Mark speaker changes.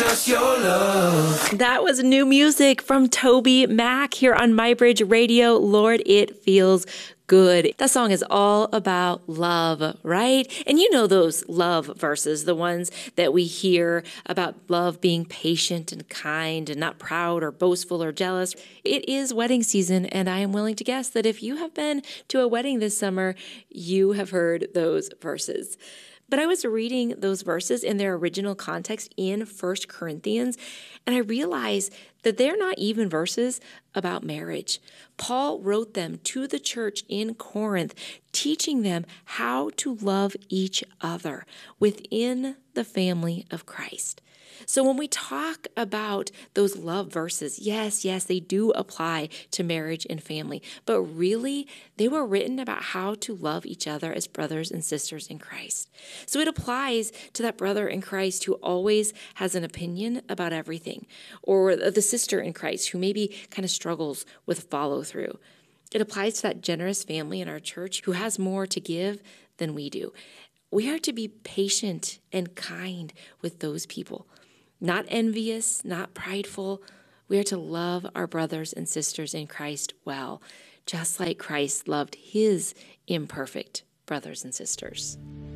Speaker 1: us your love.
Speaker 2: That was new music from Toby Mac here on MyBridge Radio. Lord, it feels good. That song is all about love, right? And you know those love verses, the ones that we hear about love being patient and kind and not proud or boastful or jealous. It is wedding season, and I am willing to guess that if you have been to a wedding this summer, you have heard those verses. But I was reading those verses in their original context in 1 Corinthians, and I realized that they're not even verses about marriage. Paul wrote them to the church in Corinth, teaching them how to love each other within the family of Christ. So when we talk about those love verses, yes, they do apply to marriage and family, but really they were written about how to love each other as brothers and sisters in Christ. So it applies to that brother in Christ who always has an opinion about everything, or the sister in Christ who maybe kind of struggles with follow through. It applies to that generous family in our church who has more to give than we do. We are to be patient and kind with those people. Not envious, not prideful. We are to love our brothers and sisters in Christ well, just like Christ loved his imperfect brothers and sisters.